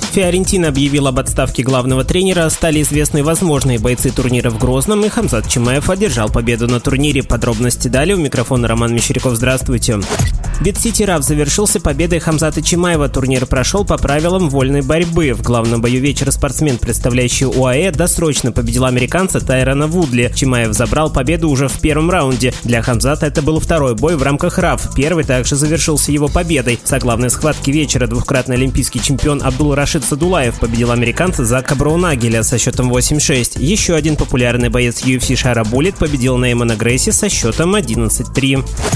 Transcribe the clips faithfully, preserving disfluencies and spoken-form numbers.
Фиорентина объявила об отставке главного тренера, стали известны возможные бойцы турнира в Грозном, и Хамзат Чимаев одержал победу на турнире. Подробности далее. У микрофона Роман Мещеряков. Здравствуйте. Бит-Сити Раф завершился победой Хамзата Чимаева. Турнир прошел по правилам вольной борьбы. В главном бою вечера спортсмен, представляющий ОАЭ, досрочно победил американца Тайрона Вудли. Чимаев забрал победу уже в первом раунде. Для Хамзата это был второй бой в рамках Раф. Первый также завершился его победой. В заглавной схватке вечера двукратный олимпийский чемпион Абдул-Рашид Садулаев победил американца Зака Браунагеля со счетом восемь шесть. Еще один популярный боец ю эф си Шара Буллит победил Неймана Грейси со счетом одиннадцать три.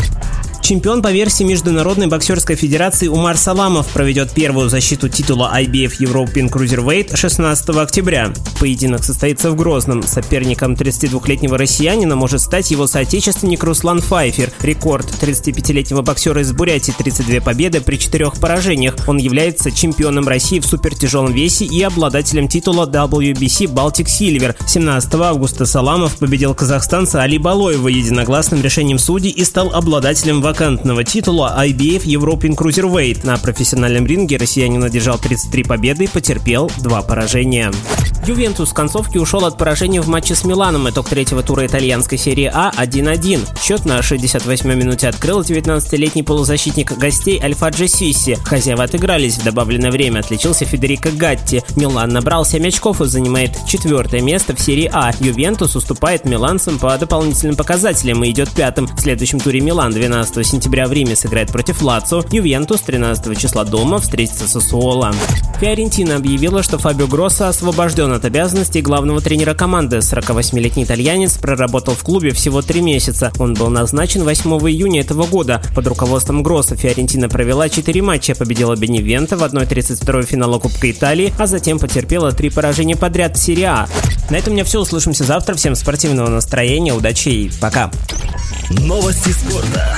Чемпион по версии Международной боксерской федерации Умар Саламов проведет первую защиту титула ай би эф European Cruiserweight шестнадцатого октября. Поединок состоится в Грозном. Соперником тридцатидвухлетнего россиянина может стать его соотечественник Руслан Файфер. Рекорд тридцатипятилетнего боксера из Бурятии — тридцать две победы при четырех поражениях. Он является чемпионом России в супертяжелом весе и обладателем титула дабл ю би си Baltic Silver. семнадцатого августа Саламов победил казахстанца Али Балоева единогласным решением судей и стал обладателем вакантного титула ай би эф European Cruiserweight. На профессиональном ринге россиянин одержал тридцать три победы и потерпел два поражения. Ювентус в концовке ушел от поражения в матче с Миланом. Итог третьего тура итальянской серии А — один один. Счет на шестьдесят восьмой минуте открыл девятнадцатилетний полузащитник гостей Альфаджи Сисси. Хозяева отыгрались в добавленное время. Отличился Федерико Гатти. Милан набрал семь очков и занимает четвертое место в серии А. Ювентус уступает миланцам по дополнительным показателям и идет пятым. В следующем туре Милан двенадцатого сентября в Риме сыграет против Лацио. Ювентус тринадцатого числа дома встретится с Сассуоло. Фиорентина объявила, что Фабио Гроссо освобожден от обязанностей главного тренера команды. сорокавосьмилетний итальянец проработал в клубе всего три месяца. Он был назначен восьмого июня этого года. Под руководством Гроссо Фиорентина провела четыре матча, победила Беневенто в одной тридцать второй финала Кубка Италии, а затем потерпела три поражения подряд в серии А. На этом у меня все. Услышимся завтра. Всем спортивного настроения, удачи и пока. Новости спорта.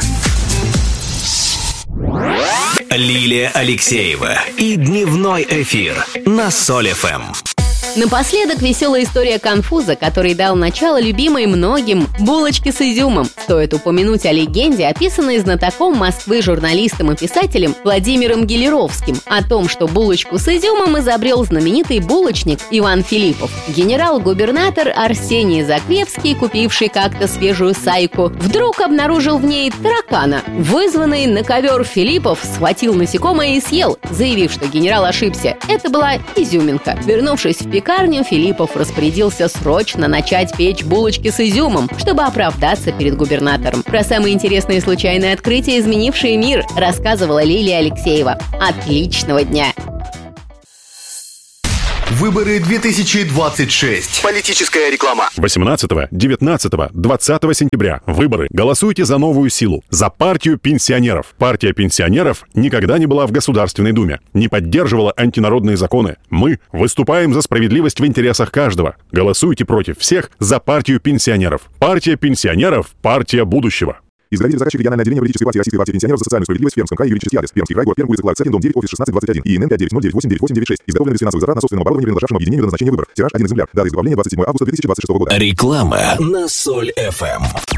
Лилия Алексеева и дневной эфир на Соль эф эм. Напоследок веселая история конфуза, который дал начало любимой многим булочке с изюмом. Стоит упомянуть о легенде, описанной знатоком Москвы журналистом и писателем Владимиром Гелеровским, о том, что булочку с изюмом изобрел знаменитый булочник Иван Филиппов. Генерал-губернатор Арсений Заквевский, купивший как-то свежую сайку, вдруг обнаружил в ней таракана. Вызванный на ковер Филиппов схватил насекомое и съел, заявив, что генерал ошибся. Это была изюминка. Вернувшись в пекарню, Филиппов распорядился срочно начать печь булочки с изюмом, чтобы оправдаться перед губернатором. Про самые интересные случайные открытия, изменившие мир, рассказывала Лилия Алексеева. Отличного дня! Выборы две тысячи двадцать шесть. Политическая реклама. восемнадцатого, девятнадцатого, двадцатого сентября. Выборы. Голосуйте за новую силу. За партию пенсионеров. Партия пенсионеров никогда не была в Государственной Думе. Не поддерживала антинародные законы. Мы выступаем за справедливость в интересах каждого. Голосуйте против всех за партию пенсионеров. Партия пенсионеров. Партия будущего. Изготовитель заказчик региональное отделение политической партии Российской партии пенсионеров за социальную справедливость в Пермском крае, юридический адрес. Пермский край, город Пермь, улица Кларкс один, дом девять, офис шестнадцать двадцать один. ИНН пять девять ноль девять восемь девять восемь девять шесть. Изготовлен без финансовых затрат на собственном оборудовании, принадлежавшем объединению до назначения выборов. Тираж один экземпляр. Дата изготовления двадцать седьмого августа две тысячи двадцать шестого года. Реклама на Соль эф эм.